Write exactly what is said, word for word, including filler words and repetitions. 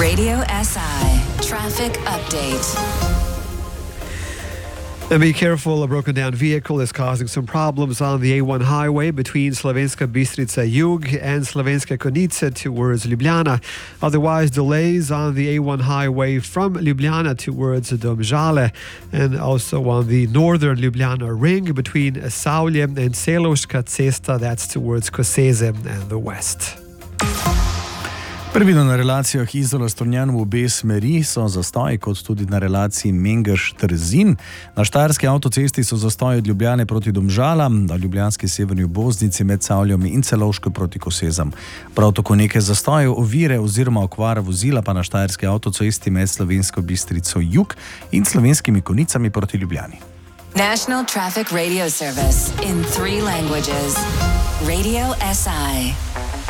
Radio S I Traffic Update. And be careful, a broken down vehicle is causing some problems on the A one highway between Slovenska Bistrica Jug and Slovenska Konjica towards Ljubljana. Otherwise, delays on the A one highway from Ljubljana towards Domžale, and also on the northern Ljubljana ring between Savlje and Celovška cesta, that's towards Koseze and the west. Previdno na relacijah Izola-Strunjan v obe smeri so zastoji, kot tudi na relaciji Mengeš-Trzin. Na štajerski avtocesti so zastoji od Ljubljane proti Domžalam, na ljubljanski severni obvoznici med Savljom in Celovško proti Kosezam. Prav tako nekaj zastojev, ovire oziroma okvara vozila pa na štajerski avtocesti med Slovensko Bistrico Jug in Slovenskimi Konjicami proti Ljubljani. National Traffic Radio Service in three languages. Radio S I.